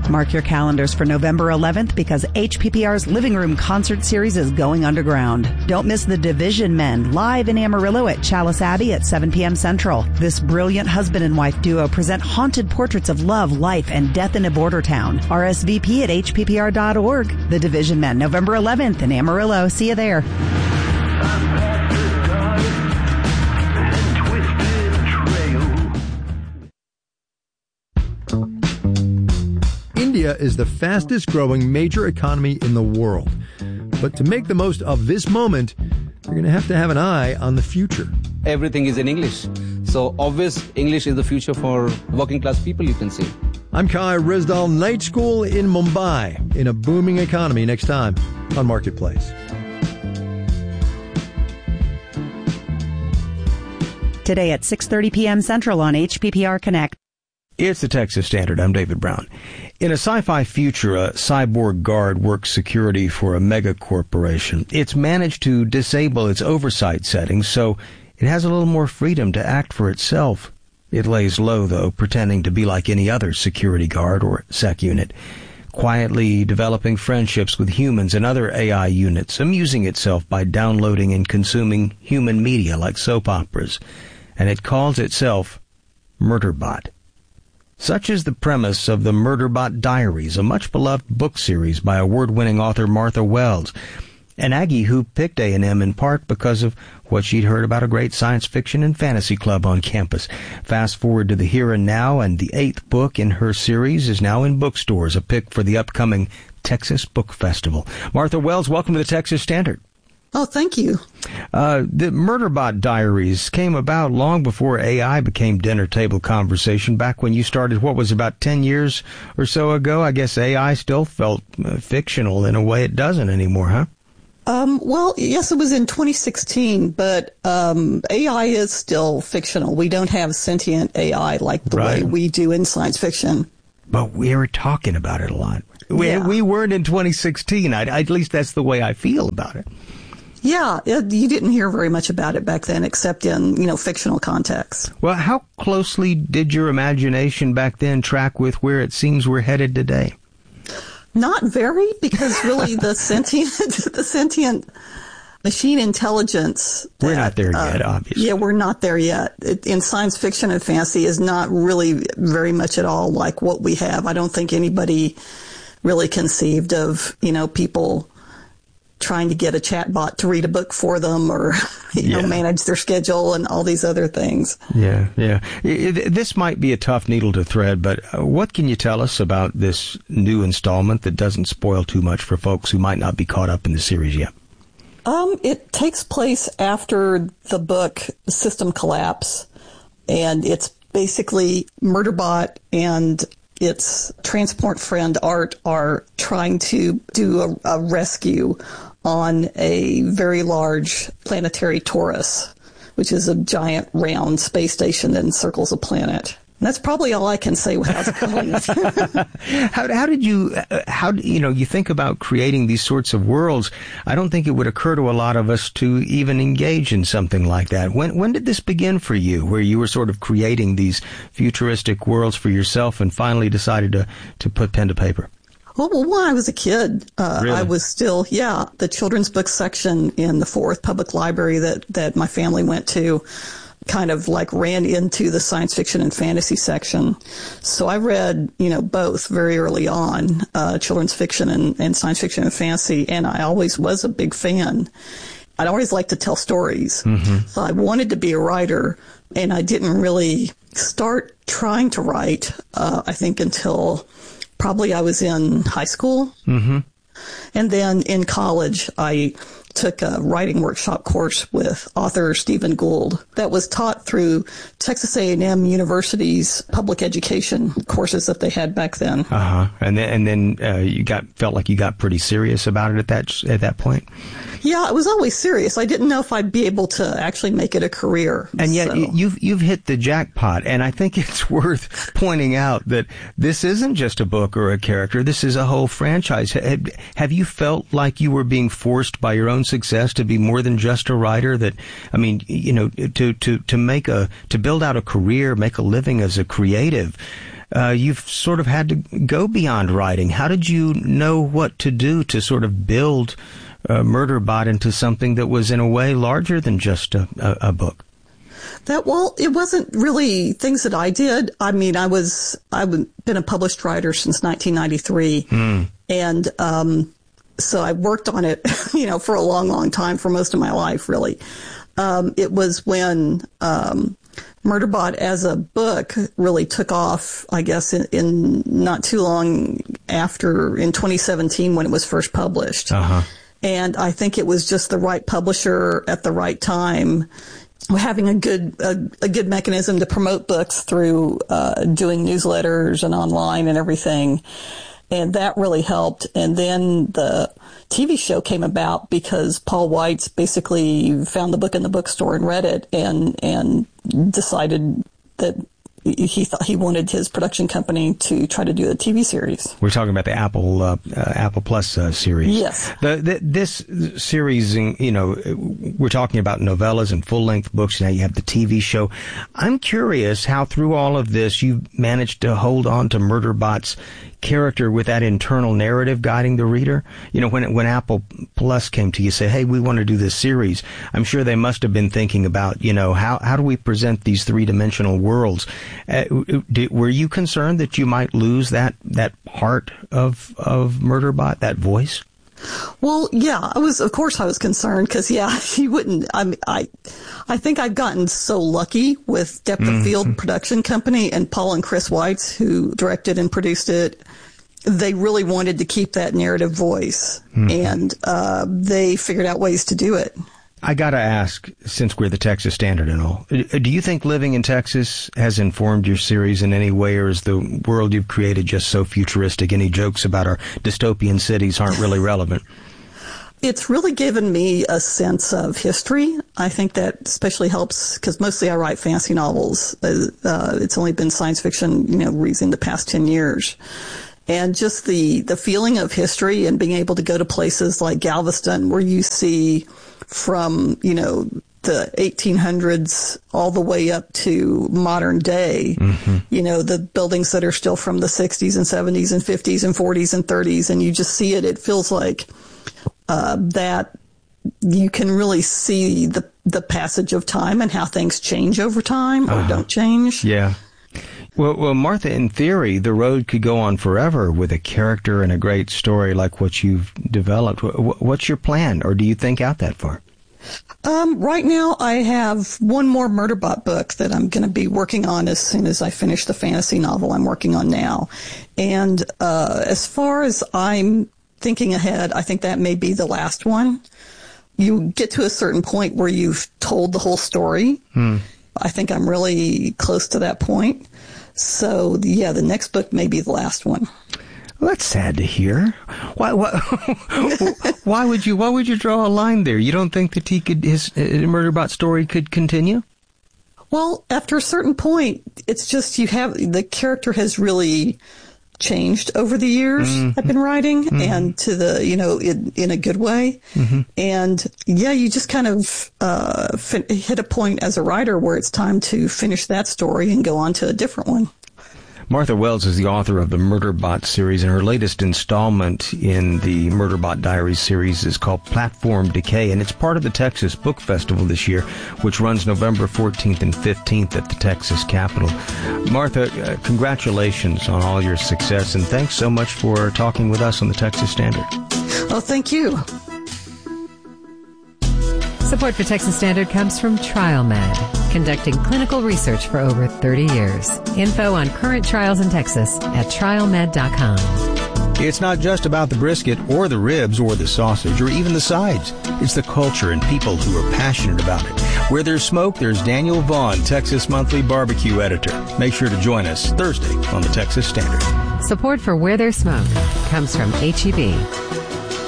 Mark your calendars for November 11th because HPPR's Living Room Concert Series is going underground. Don't miss The Division Men live in Amarillo at Chalice Abbey at 7 p.m. Central. This brilliant husband and wife duo present haunted portraits of love, life, and death in a border town. RSVP at hppr.org. The Division Men, November 11th in Amarillo. See you there. India is the fastest growing major economy in the world. But to make the most of this moment, you're going to have an eye on the future. Everything is in English. So obvious English is the future for working class people, you can say. I'm Kai Rizdal, Night School in Mumbai, in a booming economy, next time on Marketplace. Today at 6:30 p.m. Central on HPPR Connect. It's the Texas Standard. I'm David Brown. In a sci-fi future, a cyborg guard works security for a mega corporation. It's managed to disable its oversight settings, so it has a little more freedom to act for itself. It lays low, though, pretending to be like any other security guard or sec unit, quietly developing friendships with humans and other AI units, amusing itself by downloading and consuming human media like soap operas. And it calls itself Murderbot. Such is the premise of the Murderbot Diaries, a much-beloved book series by award-winning author Martha Wells, an Aggie who picked A&M in part because of what she'd heard about a great science fiction and fantasy club on campus. Fast forward to the here and now, and the 8th book in her series is now in bookstores, a pick for the upcoming Texas Book Festival. Martha Wells, welcome to the Texas Standard. Oh, thank you. The Murderbot Diaries came about long before AI became dinner table conversation, back when you started, what was about 10 years or so ago. I guess AI still felt fictional in a way it doesn't anymore, huh? Well, yes, it was in 2016, but AI is still fictional. We don't have sentient AI like the way we do in science fiction. But we were talking about it a lot. We weren't in 2016. At least that's the way I feel about it. Yeah, you didn't hear very much about it back then, except in, fictional context. Well, how closely did your imagination back then track with where it seems we're headed today? Not very, because really the sentient machine intelligence. We're not there yet, obviously. Yeah, we're not there yet. In science fiction and fantasy is not really very much at all like what we have. I don't think anybody really conceived of, people trying to get a chatbot to read a book for them or, manage their schedule and all these other things. Yeah. This might be a tough needle to thread, but what can you tell us about this new installment that doesn't spoil too much for folks who might not be caught up in the series yet? It takes place after the book System Collapse, and it's basically Murderbot and its transport friend Art are trying to do a rescue on a very large planetary torus, which is a giant round space station that encircles a planet. And that's probably all I can say without spoiling it. How did you think about creating these sorts of worlds? I don't think it would occur to a lot of us to even engage in something like that. When did this begin for you, where you were sort of creating these futuristic worlds for yourself and finally decided to put pen to paper? Well, when I was a kid, Really? I was still, the children's book section in the Fort Public Library that my family went to kind of like ran into the science fiction and fantasy section. So I read, both very early on, children's fiction and science fiction and fantasy, and I always was a big fan. I'd always liked to tell stories. Mm-hmm. So I wanted to be a writer, and I didn't really start trying to write, I think, until probably I was in high school. Mm-hmm. And then in college, I took a writing workshop course with author Stephen Gould that was taught through Texas A&M University's public education courses that they had back then. And then you felt like you got pretty serious about it at that point. Yeah, I was always serious. I didn't know if I'd be able to actually make it a career. And yet you've hit the jackpot, and I think it's worth pointing out that this isn't just a book or a character. This is a whole franchise. Have you felt like you were being forced by your own success to be more than just a writer? That, I mean, to build out a career, make a living as a creative, you've sort of had to go beyond writing. How did you know what to do to sort of build Murderbot into something that was in a way larger than just a book? It wasn't really things that I did. I mean, I've been a published writer since 1993, and so I worked on it, for a long, long time, for most of my life, really. It was when Murderbot as a book really took off, I guess, in not too long after, in 2017, when it was first published. Uh-huh. And I think it was just the right publisher at the right time, having a good mechanism to promote books through doing newsletters and online and everything. And that really helped. And then the TV show came about because Paul Weitz basically found the book in the bookstore and read it and decided that he thought he wanted his production company to try to do a TV series. We're talking about the Apple Plus series. Yes. This series, we're talking about novellas and full-length books. Now you have the TV show. I'm curious how through all of this you managed to hold on to Murderbot's character with that internal narrative guiding the reader. When Apple Plus came to you, say, hey, we want to do this series, I'm sure they must have been thinking about, how do we present these three-dimensional worlds? Were you concerned that you might lose that part of Murderbot, that voice? Well, yeah, I was concerned because, he wouldn't. I think I've gotten so lucky with Depth of Field Production Company and Paul and Chris Weitz, who directed and produced it. They really wanted to keep that narrative voice, and they figured out ways to do it. I got to ask, since we're the Texas Standard and all, do you think living in Texas has informed your series in any way, or is the world you've created just so futuristic? Any jokes about our dystopian cities aren't really relevant? It's really given me a sense of history. I think that especially helps because mostly I write fantasy novels. It's only been science fiction, in the past 10 years. And just the feeling of history and being able to go to places like Galveston where you see from, the 1800s all the way up to modern day, the buildings that are still from the 60s and 70s and 50s and 40s and 30s. And you just see it. It feels like that you can really see the passage of time and how things change over time or don't change. Yeah. Well, Martha, in theory, the road could go on forever with a character and a great story like what you've developed. What's your plan, or do you think out that far? Right now, I have one more Murderbot book that I'm going to be working on as soon as I finish the fantasy novel I'm working on now. And as far as I'm thinking ahead, I think that may be the last one. You get to a certain point where you've told the whole story. I think I'm really close to that point. So, yeah, the next book may be the last one. Well, that's sad to hear. Why would you draw a line there? You don't think that his Murderbot story could continue? Well, after a certain point, it's just the character has really changed over the years I've been writing, and to the, in a good way. And yeah, you just kind of hit a point as a writer where it's time to finish that story and go on to a different one. Martha Wells is the author of the Murderbot series, and her latest installment in the Murderbot Diaries series is called Platform Decay, and it's part of the Texas Book Festival this year, which runs November 14th and 15th at the Texas Capitol. Martha, congratulations on all your success, and thanks so much for talking with us on the Texas Standard. Oh, thank you. Support for Texas Standard comes from TrialMed, conducting clinical research for over 30 years. Info on current trials in Texas at trialmed.com. It's not just about the brisket or the ribs or the sausage or even the sides. It's the culture and people who are passionate about it. Where there's smoke, there's Daniel Vaughn, Texas Monthly Barbecue Editor. Make sure to join us Thursday on the Texas Standard. Support for Where There's Smoke comes from H-E-B.